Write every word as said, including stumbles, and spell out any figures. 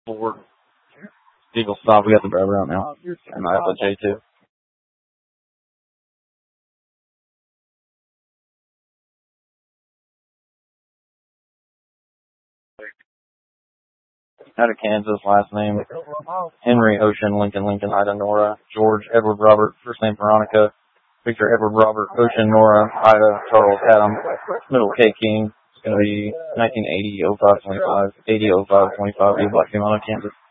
Ford. Eagle stop. We got the driver out now. And I have the J two. Out of Kansas, last name Henry Ocean, Lincoln, Lincoln, Ida, Nora, George, Edward, Robert, first name Veronica, Victor, Edward, Robert, Ocean, Nora, Ida, Charles, Adam, middle K King. It's going to be nineteen eighty oh five twenty-five, eighty oh five twenty-five, E Black Female, Kansas.